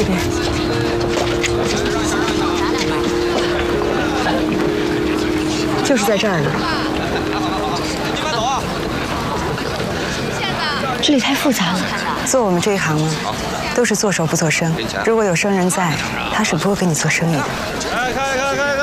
这边。就是在这儿呢。 你慢走啊！ 这里太复杂了。做我们这一行呢，都是做熟不做生。如果有生人在，他是不会跟你做生意的。 开！